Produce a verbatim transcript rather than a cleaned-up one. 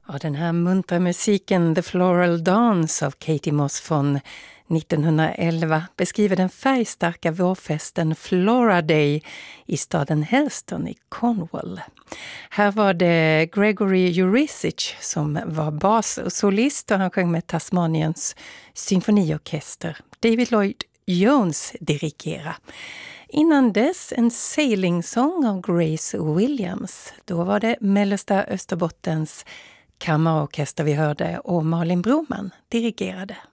Ja, den här muntra musiken The Floral Dance av Katie Moss från nittonhundraelva beskriver den färgstarka vårfesten Flora Day i staden Helston i Cornwall. Här var det Gregory Urisic som var bassolist och han sjöng med Tasmaniens symfoniorkester. David Lloyd Jones dirigera. Innan dess en sailing-sång av Grace Williams. Då var det Mellersta Österbottens kammarorkester vi hörde och Malin Broman dirigerade.